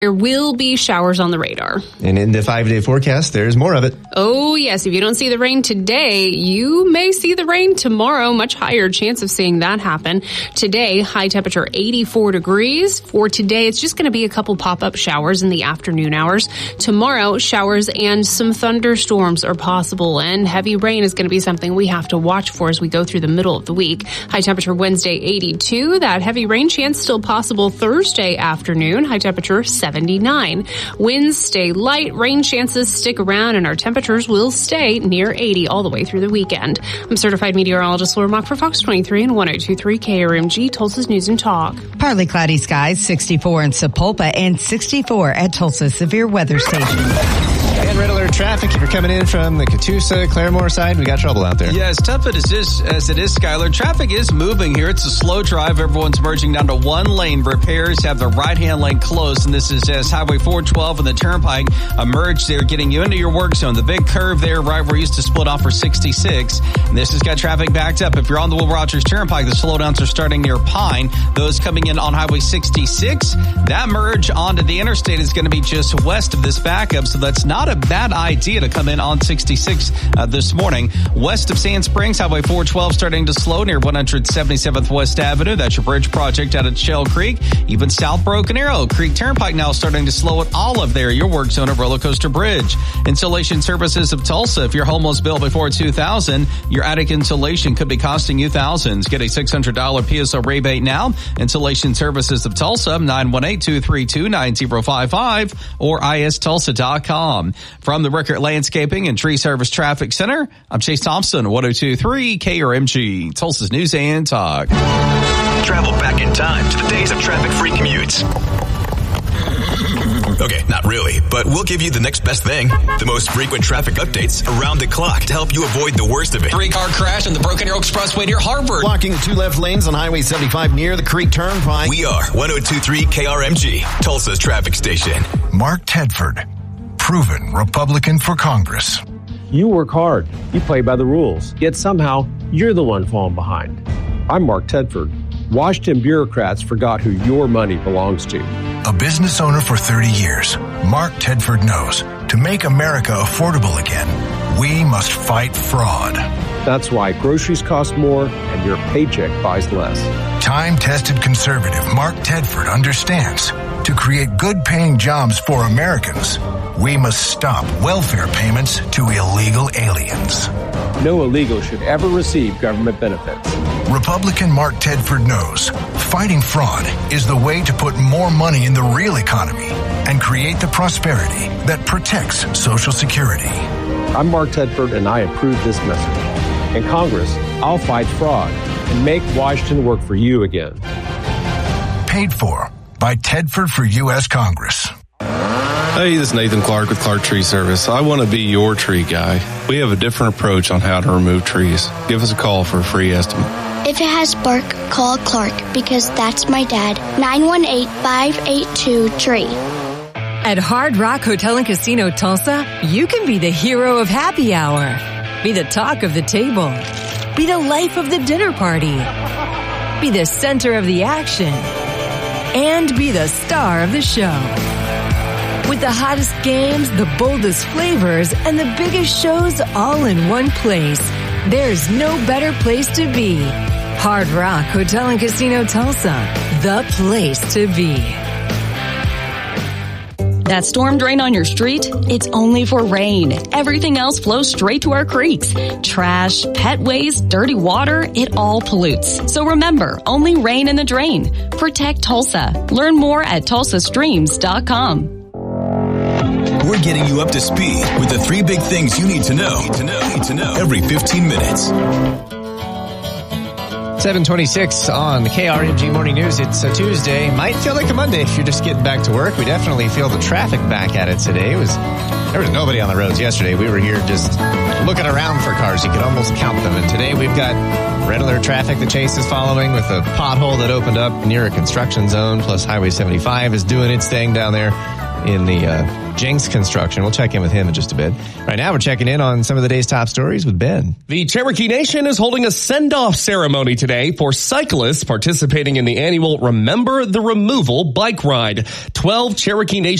There will be showers on the radar. And in the 5-day forecast, there's more of it. Oh, yes. If you don't see the rain today, you may see the rain tomorrow. Much higher chance of seeing that happen. Today, high temperature 84 degrees. For today, it's just going to be a couple pop-up showers in the afternoon hours. Tomorrow, showers and some thunderstorms are possible, and heavy rain is going to be something we have to watch for as we go through the middle of the week. High temperature Wednesday, 82. That heavy rain chance still possible Thursday afternoon. High temperature 79. Winds stay light, rain chances stick around, and our temperatures will stay near 80 all the way through the weekend. I'm certified meteorologist Laura Mock for Fox 23 and 102.3 KRMG, Tulsa's News and Talk. Partly cloudy skies, 64 in Sapulpa and 64 at Tulsa's Severe Weather Station. And red alert traffic. If you're coming in from the Catoosa, Claremore side, we got trouble out there. Yeah, as tough as it is, Skylar, traffic is moving here. It's a slow drive. Everyone's merging down to one lane. Repairs have the right-hand lane closed, and this is as Highway 412 and the Turnpike merge there, getting you into your work zone. The big curve there, right where you used to split off for 66. And this has got traffic backed up. If you're on the Will Rogers Turnpike, the slowdowns are starting near Pine. Those coming in on Highway 66, that merge onto the interstate is going to be just west of this backup, so that's not a bad idea to come in on 66 this morning. West of Sand Springs, Highway 412 starting to slow near 177th West Avenue. That's your bridge project out at Shell Creek. Even South Broken Arrow Creek Turnpike now starting to slow at Olive there, your work zone of Roller Coaster Bridge. Insulation Services of Tulsa. If your home was built before 2000, your attic insulation could be costing you thousands. Get a $600 PSO rebate now. Insulation Services of Tulsa, 918-232-9055 or istulsa.com. From the Rickert Landscaping and Tree Service Traffic Center, I'm Chase Thompson, 102.3 KRMG, Tulsa's News and Talk. Travel back in time to the days of traffic-free commutes. Okay, not really, but we'll give you the next best thing. The most frequent traffic updates around the clock to help you avoid the worst of it. 3-car crash on the Broken Arrow Expressway near Harvard. Blocking 2 left lanes on Highway 75 near the Creek Turnpike. We are 102.3 KRMG, Tulsa's traffic station. Mark Tedford, proven Republican for Congress. You work hard, you play by the rules, yet somehow you're the one falling behind. I'm Mark Tedford. Washington bureaucrats forgot who your money belongs to. A business owner for 30 years, Mark Tedford knows to make America affordable again, we must fight fraud. That's why groceries cost more and your paycheck buys less. Time-tested conservative Mark Tedford understands to create good-paying jobs for Americans, we must stop welfare payments to illegal aliens. No illegal should ever receive government benefits. Republican Mark Tedford knows fighting fraud is the way to put more money in the real economy and create the prosperity that protects Social Security. I'm Mark Tedford, and I approve this message. In Congress, I'll fight fraud and make Washington work for you again. Paid for by Tedford for U.S. Congress. Hey, this is Nathan Clark with Clark Tree Service. I want to be your tree guy. We have a different approach on how to remove trees. Give us a call for a free estimate. If it has bark, call Clark, because that's my dad. 918-582-TREE. At Hard Rock Hotel and Casino Tulsa, you can be the hero of happy hour. Be the talk of the table. Be the life of the dinner party. Be the center of the action. And be the star of the show. With the hottest games, the boldest flavors, and the biggest shows all in one place, there's no better place to be. Hard Rock Hotel and Casino Tulsa, the place to be. That storm drain on your street? It's only for rain. Everything else flows straight to our creeks. Trash, pet waste, dirty water, it all pollutes. So remember, only rain in the drain. Protect Tulsa. Learn more at tulsastreams.com. We're getting you up to speed with the 3 big things you need to know every 15 minutes. 7:26 on the KRMG Morning News. It's a Tuesday. Might feel like a Monday if you're just getting back to work. We definitely feel the traffic back at it today. There was nobody on the roads yesterday. We were here just looking around for cars. You could almost count them. And today we've got red alert traffic that Chase is following with a pothole that opened up near a construction zone. Plus Highway 75 is doing its thing down there in the Jenks Construction. We'll check in with him in just a bit. Right now, we're checking in on some of the day's top stories with Ben. The Cherokee Nation is holding a send-off ceremony today for cyclists participating in the annual Remember the Removal bike ride. 12 Cherokee Nation